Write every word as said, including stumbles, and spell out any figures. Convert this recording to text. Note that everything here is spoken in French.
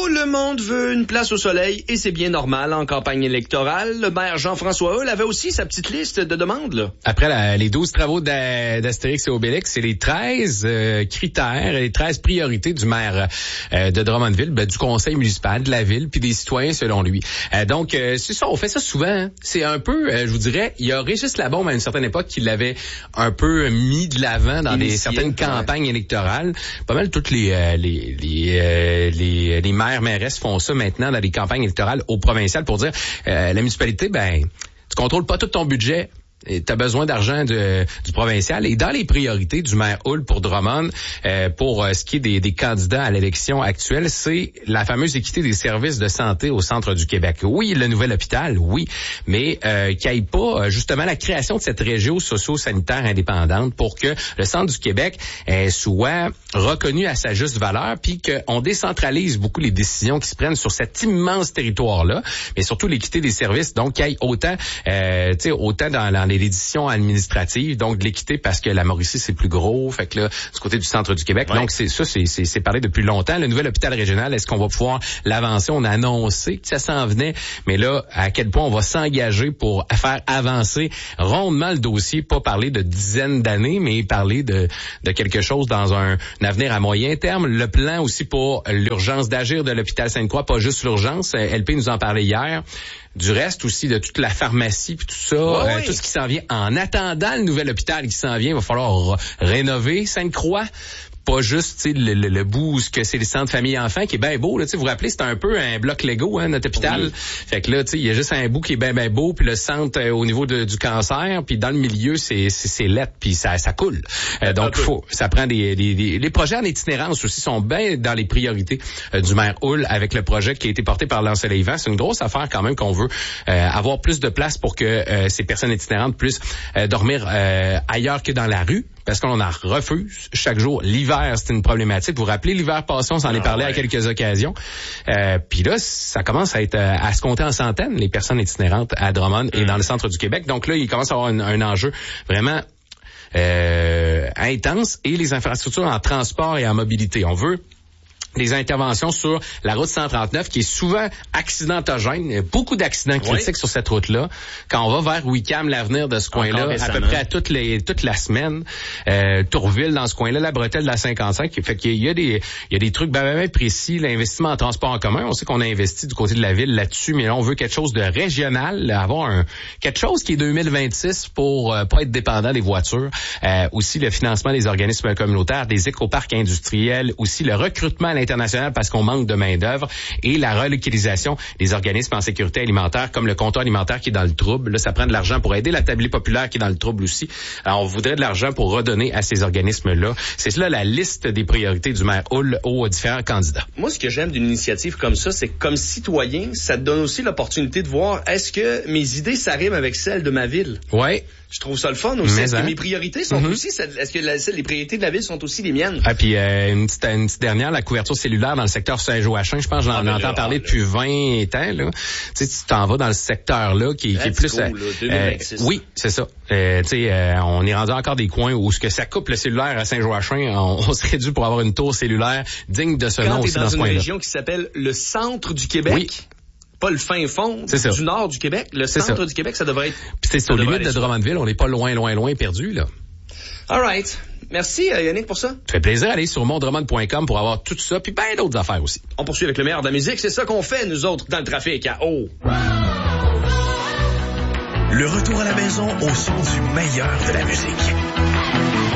le monde veut une place au soleil et c'est bien normal en campagne électorale. Le maire Jean-François Hull avait aussi sa petite liste de demandes, là. Après la, les douze travaux d'A- d'Astérix et Obélix, c'est les treize euh, critères et les treize priorités du maire euh, de Drummondville, ben, du conseil municipal, de la ville, puis des citoyens selon lui. Euh, donc, euh, c'est ça, on fait ça souvent. Hein. C'est un peu, euh, je vous dirais, il y a Régis Labombe à une certaine époque qui l'avait un peu mis de l'avant dans des, certaines campagnes ouais. électorales. Pas mal toutes les euh, les les, euh, les les maires, mairesses font ça maintenant dans les campagnes électorales au provincial pour dire euh, la municipalité, ben tu contrôles pas tout ton budget. Tu as besoin d'argent de, du provincial. Et dans les priorités du maire Hull pour Drummond, euh, pour euh, ce qui est des, des candidats à l'élection actuelle, c'est la fameuse équité des services de santé au centre du Québec. Oui, le nouvel hôpital, oui, mais euh, qu'il n'y ait pas justement la création de cette région socio-sanitaire indépendante pour que le centre du Québec euh, soit reconnu à sa juste valeur, puis qu'on décentralise beaucoup les décisions qui se prennent sur cet immense territoire-là, mais surtout l'équité des services, donc qu'il y ait autant, euh, tu sais, autant dans, dans l'édition administrative, donc de l'équité parce que la Mauricie c'est plus gros, fait que là du côté du centre du Québec, ouais. donc c'est ça c'est c'est c'est parlé depuis longtemps. Le nouvel hôpital régional, est-ce qu'on va pouvoir l'avancer? On a annoncé que ça s'en venait, mais là à quel point on va s'engager pour faire avancer rondement le dossier, pas parler de dizaines d'années, mais parler de de quelque chose dans un, un avenir à moyen terme. Le plan aussi pour l'urgence d'agir de l'hôpital Sainte-Croix, pas juste l'urgence. L P nous en parlait hier. Du reste aussi, de toute la pharmacie puis tout ça, ouais, euh, oui. tout ce qui s'en vient. En attendant le nouvel hôpital qui s'en vient, il va falloir rénover Sainte-Croix. Pas juste, tu sais, le, le, le bout ce que c'est le centre famille-enfant qui est bien beau, là, tu sais, vous vous rappelez, c'est un peu un bloc Lego, hein, notre hôpital. Oui. Fait que là, tu sais, il y a juste un bout qui est bien, bien beau, puis le centre euh, au niveau de, du cancer, puis dans le milieu, c'est, c'est, c'est lettre, puis ça, ça coule. Euh, donc, faut, ça prend des, des, des, les projets en itinérance aussi sont bien dans les priorités euh, du maire Hull avec le projet qui a été porté par l'Ensoleillement. C'est une grosse affaire quand même qu'on veut euh, avoir plus de place pour que euh, ces personnes itinérantes puissent euh, dormir euh, ailleurs que dans la rue. Parce qu'on en refuse chaque jour. L'hiver, c'est une problématique. Vous vous rappelez, l'hiver passé, on s'en ah, est parlé ouais. à quelques occasions. Euh, Puis là, ça commence à être à se compter en centaines, les personnes itinérantes à Drummond mmh. et dans le centre du Québec. Donc là, il commence à avoir un, un enjeu vraiment euh, intense et les infrastructures en transport et en mobilité. On veut des interventions sur la route cent trente-neuf qui est souvent accidentogène. Il y a beaucoup d'accidents critiques oui. sur cette route-là. Quand on va vers Wickham, l'avenir de ce coin-là, à peu près à toutes les toute la semaine, euh, Tourville dans ce coin-là, la bretelle de la cinquante-cinq. Fait qu'il y a des il y a des trucs bien, bien précis. L'investissement en transport en commun, on sait qu'on a investi du côté de la ville là-dessus, mais là on veut quelque chose de régional, avoir un quelque chose qui est deux mille vingt-six pour euh, pas être dépendant des voitures. Euh, aussi le financement des organismes communautaires, des écoparcs industriels, aussi le recrutement à international parce qu'on manque de main-d'œuvre et la relocalisation des organismes en sécurité alimentaire comme le comptoir alimentaire qui est dans le trouble. Là, ça prend de l'argent pour aider la tablée populaire qui est dans le trouble aussi. Alors, on voudrait de l'argent pour redonner à ces organismes-là. C'est cela la liste des priorités du maire Hull aux différents candidats. Moi, ce que j'aime d'une initiative comme ça, c'est que comme citoyen, ça te donne aussi l'opportunité de voir est-ce que mes idées s'arriment avec celles de ma ville? Ouais. Je trouve ça le fun aussi. Mais est-ce hein? que mes priorités sont mm-hmm. aussi, est-ce que la, les priorités de la ville sont aussi les miennes? Ah, puis euh, une, petite, une petite dernière, la couverture cellulaire dans le secteur Saint-Joachim, je pense que j'en ah, entends là, parler là. depuis vingt ans. Là. Tu sais, tu t'en vas dans le secteur-là qui, qui est plus... Là, deux mille vingt-six, euh, oui, c'est ça. Euh, tu sais, euh, on est rendu encore des coins où ce que ça coupe le cellulaire à Saint-Joachim, on, on serait dû pour avoir une tour cellulaire digne de ce Quand nom aussi dans ce coin-là. Quand t'es dans une région qui s'appelle le centre du Québec... Oui. Pas le fin fond c'est du nord du Québec. Le c'est centre ça. du Québec, ça devrait être... Puis c'est aux limites de Drummondville. On n'est pas loin, loin, loin perdu, là. All right. Merci, Yannick, pour ça. Ça fait plaisir d'aller sur mondrummond point com pour avoir tout ça, puis bien d'autres affaires aussi. On poursuit avec le meilleur de la musique. C'est ça qu'on fait, nous autres, dans le trafic à eau. Le retour à la maison au son du meilleur de la musique.